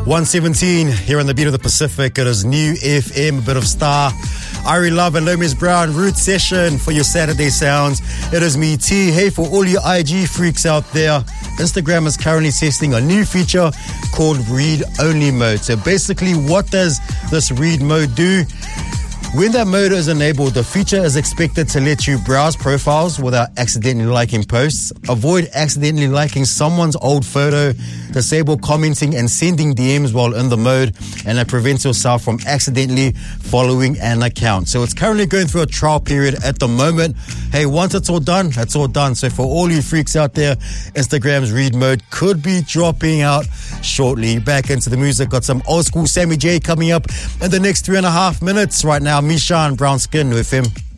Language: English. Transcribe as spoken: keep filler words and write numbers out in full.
one seventeen here on the Beat of the Pacific. It is New F M, a bit of Star, Irie Love and Lomez Brown, Root Session for your Saturday sounds. It is me, T. Hey, for all your I G freaks out there, Instagram is currently testing a new feature called Read Only Mode. So basically, what does this read mode do? When that mode is enabled, the feature is expected to let you browse profiles without accidentally liking posts, avoid accidentally liking someone's old photo, disable commenting and sending D Ms while in the mode, and it prevents yourself from accidentally following an account. So it's currently going through a trial period at the moment. Hey, once it's all done, it's all done. So for all you freaks out there, Instagram's read mode could be dropping out shortly. Back into the music, got some old school Sammy J coming up in the next three and a half minutes. Right now, Mishan, Brown Skin with him.